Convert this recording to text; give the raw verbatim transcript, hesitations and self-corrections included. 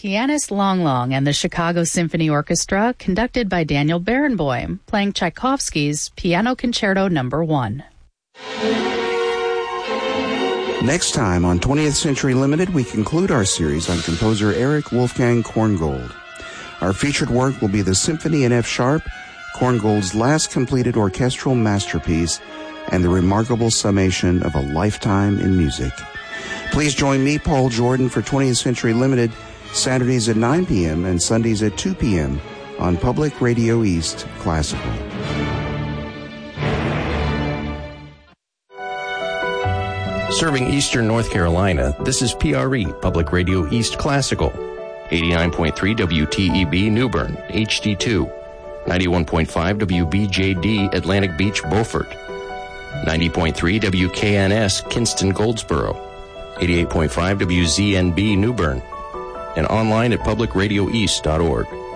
Pianist Long Long and the Chicago Symphony Orchestra, conducted by Daniel Barenboim, playing Tchaikovsky's Piano Concerto Number One. Next time on twentieth Century Limited, we conclude our series on composer Erich Wolfgang Korngold. Our featured work will be the Symphony in F Sharp, Korngold's last completed orchestral masterpiece, and the remarkable summation of a lifetime in music. Please join me, Paul Jordan, for twentieth Century Limited, Saturdays at nine p.m. and Sundays at two p.m. on Public Radio East Classical. Serving Eastern North Carolina, this is P R E, Public Radio East Classical. eighty-nine point three W T E B New Bern, H D two. ninety-one point five W B J D Atlantic Beach, Beaufort. ninety point three W K N S Kinston, Goldsboro. eighty-eight point five W Z N B New Bern. And online at public radio east dot org.